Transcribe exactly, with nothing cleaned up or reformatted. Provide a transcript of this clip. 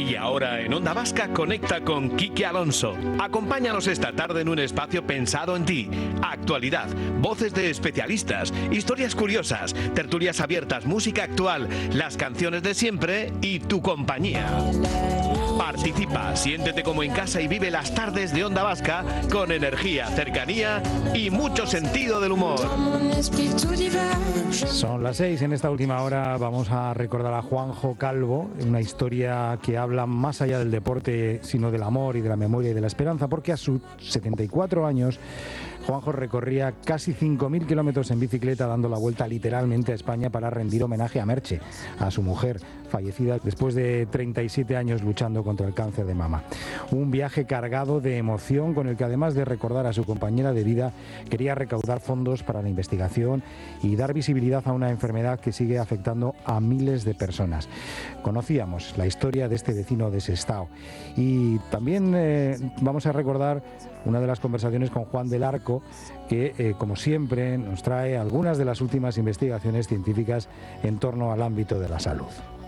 Y ahora en Onda Vasca conecta con Quique Alonso. Acompáñanos esta tarde en un espacio pensado en ti. Actualidad, voces de especialistas, historias curiosas, tertulias abiertas, música actual, las canciones de siempre y tu compañía. Participa, siéntete como en casa y vive las tardes de Onda Vasca con energía, cercanía y mucho sentido del humor. Son las seis. En esta última hora vamos a recordar a Juanjo Calvo, una historia que habla más allá del deporte, sino del amor y de la memoria y de la esperanza, porque a sus setenta y cuatro años Juanjo recorría casi cinco mil kilómetros en bicicleta, dando la vuelta literalmente a España para rendir homenaje a Merche, a su mujer, fallecida después de treinta y siete años luchando contra el cáncer de mama. Un viaje cargado de emoción con el que, además de recordar a su compañera de vida, quería recaudar fondos para la investigación y dar visibilidad a una enfermedad que sigue afectando a miles de personas. Conocíamos la historia de este vecino de Sestao y también eh, vamos a recordar una de las conversaciones con Juan del Arco, que, eh, como siempre, nos trae algunas de las últimas investigaciones científicas en torno al ámbito de la salud.